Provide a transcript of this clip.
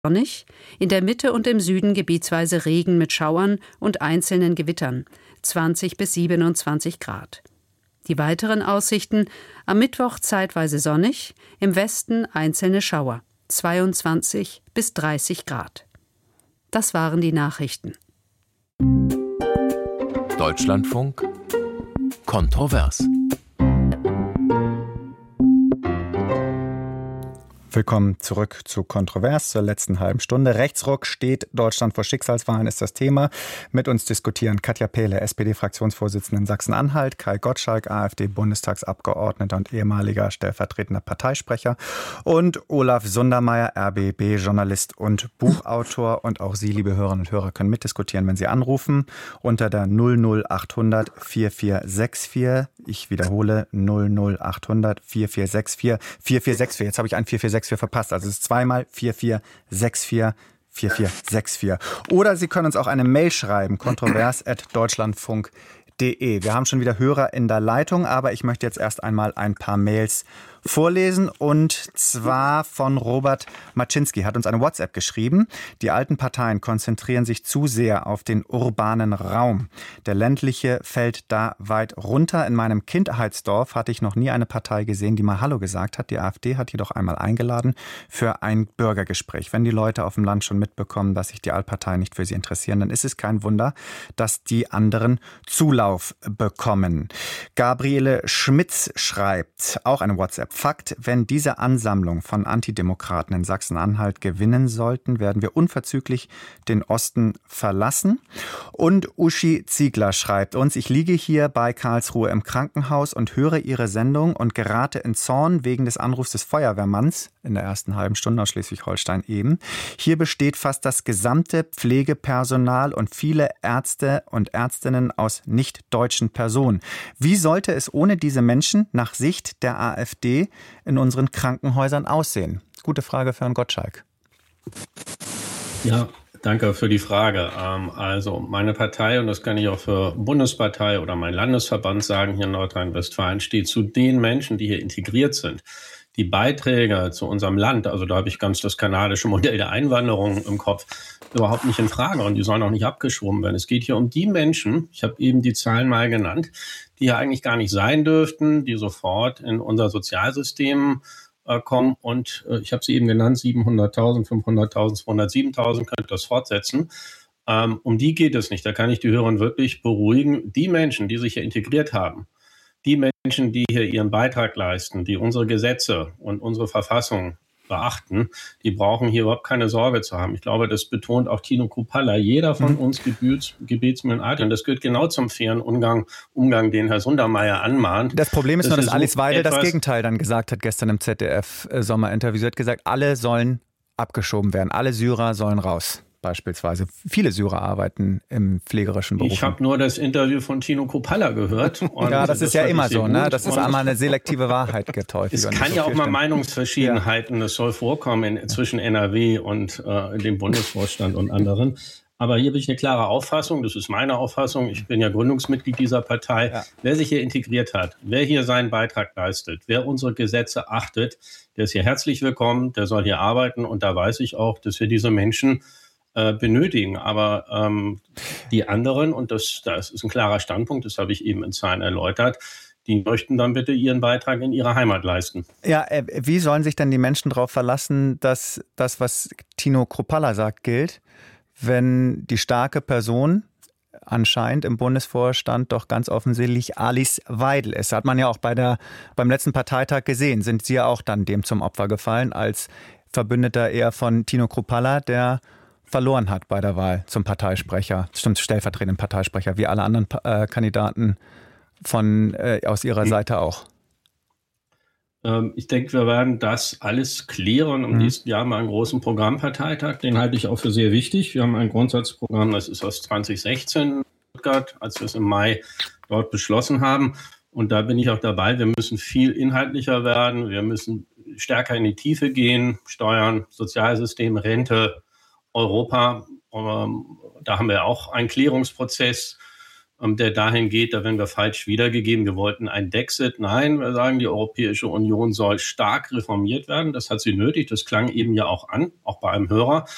sonnig, in der Mitte und im Süden gebietsweise Regen mit Schauern und einzelnen Gewittern, 20 bis 27 Grad. Die weiteren Aussichten: am Mittwoch zeitweise sonnig, im Westen einzelne Schauer, 22 bis 30 Grad. Das waren die Nachrichten. Deutschlandfunk kontrovers. Willkommen zurück zu Kontrovers, zur letzten halben Stunde. Rechtsruck steht Deutschland vor Schicksalswahlen, ist das Thema. Mit uns diskutieren Katja Pehle, SPD-Fraktionsvorsitzende in Sachsen-Anhalt, Kai Gottschalk, AfD-Bundestagsabgeordneter und ehemaliger stellvertretender Parteisprecher, und Olaf Sundermeier, RBB-Journalist und Buchautor. Und auch Sie, liebe Hörerinnen und Hörer, können mitdiskutieren, wenn Sie anrufen unter der 00800 4464. Ich wiederhole 00800 4464 4464. Jetzt habe ich ein 4464 verpasst. Also es ist zweimal 4464 4464. Oder Sie können uns auch eine Mail schreiben, kontrovers@deutschlandfunk.de. Wir haben schon wieder Hörer in der Leitung, aber ich möchte jetzt erst einmal ein paar Mails vorlesen, und zwar von Robert Maczynski. Hat uns eine WhatsApp geschrieben: Die alten Parteien konzentrieren sich zu sehr auf den urbanen Raum. Der ländliche fällt da weit runter. In meinem Kindheitsdorf hatte ich noch nie eine Partei gesehen, die mal Hallo gesagt hat. Die AfD hat jedoch einmal eingeladen für ein Bürgergespräch. Wenn die Leute auf dem Land schon mitbekommen, dass sich die Altparteien nicht für sie interessieren, dann ist es kein Wunder, dass die anderen Zulauf bekommen. Gabriele Schmitz schreibt, auch eine WhatsApp: Fakt: Wenn diese Ansammlung von Antidemokraten in Sachsen-Anhalt gewinnen sollten, werden wir unverzüglich den Osten verlassen. Und Uschi Ziegler schreibt uns: Ich liege hier bei Karlsruhe im Krankenhaus und höre Ihre Sendung und gerate in Zorn wegen des Anrufs des Feuerwehrmanns in der ersten halben Stunde aus Schleswig-Holstein eben. Hier besteht fast das gesamte Pflegepersonal und viele Ärzte und Ärztinnen aus nicht-deutschen Personen. Wie sollte es ohne diese Menschen nach Sicht der AfD in unseren Krankenhäusern aussehen? Gute Frage für Herrn Gottschalk. Ja, danke für die Frage. Also meine Partei, und das kann ich auch für Bundespartei oder mein Landesverband sagen, hier in Nordrhein-Westfalen, steht zu den Menschen, die hier integriert sind. Die Beiträge zu unserem Land, also da habe ich ganz das kanadische Modell der Einwanderung im Kopf, überhaupt nicht in Frage, und die sollen auch nicht abgeschoben werden. Es geht hier um die Menschen, ich habe eben die Zahlen mal genannt, die hier eigentlich gar nicht sein dürften, die sofort in unser Sozialsystem kommen, und ich habe sie eben genannt, 700.000, 500.000, 207.000, könnt das fortsetzen. Um die geht es nicht, da kann ich die Hörer wirklich beruhigen. Die Menschen, die sich hier integriert haben, die Menschen, die hier ihren Beitrag leisten, die unsere Gesetze und unsere Verfassung beachten, die brauchen hier überhaupt keine Sorge zu haben. Ich glaube, das betont auch Tino Kruppalla. Jeder von uns gebetsmühlenartig. Und das gehört genau zum fairen Umgang, den Herr Sundermeier anmahnt. Das Problem ist nur, dass Alice Weidel das Gegenteil dann gesagt hat gestern im ZDF-Sommerinterview. Sie hat gesagt, alle sollen abgeschoben werden. Alle Syrer sollen raus. Beispielsweise. Viele Syrer arbeiten im pflegerischen Beruf. Ich habe nur das Interview von Tino Kruppalla gehört. Ja, das ist ja immer so, ne? Das ist einmal eine selektive Wahrheit getäuscht. Es kann ja auch mal Meinungsverschiedenheiten, das soll vorkommen zwischen NRW und dem Bundesvorstand und anderen. Aber hier habe ich eine klare Auffassung, das ist meine Auffassung, ich bin ja Gründungsmitglied dieser Partei. Ja. Wer sich hier integriert hat, wer hier seinen Beitrag leistet, wer unsere Gesetze achtet, der ist hier herzlich willkommen, der soll hier arbeiten, und da weiß ich auch, dass wir diese Menschen benötigen. Aber die anderen, und das ist ein klarer Standpunkt, das habe ich eben in Zahlen erläutert, die möchten dann bitte ihren Beitrag in ihrer Heimat leisten. Ja, wie sollen sich denn die Menschen darauf verlassen, dass das, was Tino Kruppalla sagt, gilt, wenn die starke Person anscheinend im Bundesvorstand doch ganz offensichtlich Alice Weidel ist? Hat man ja auch beim letzten Parteitag gesehen. Sind Sie ja auch dann dem zum Opfer gefallen, als Verbündeter eher von Tino Kruppalla, der verloren hat bei der Wahl zum Parteisprecher, zum stellvertretenden Parteisprecher, wie alle anderen Kandidaten aus Ihrer Seite auch? Ich denke, wir werden das alles klären. Im nächsten Jahr mal einen großen Programmparteitag. Den halte ich auch für sehr wichtig. Wir haben ein Grundsatzprogramm, das ist aus 2016, als wir es im Mai dort beschlossen haben. Und da bin ich auch dabei. Wir müssen viel inhaltlicher werden. Wir müssen stärker in die Tiefe gehen. Steuern, Sozialsystem, Rente, Europa, da haben wir auch einen Klärungsprozess, der dahin geht, da werden wir falsch wiedergegeben. Wir wollten ein Dexit. Nein, wir sagen, die Europäische Union soll stark reformiert werden. Das hat sie nötig. Das klang eben ja auch an, auch bei einem Hörer.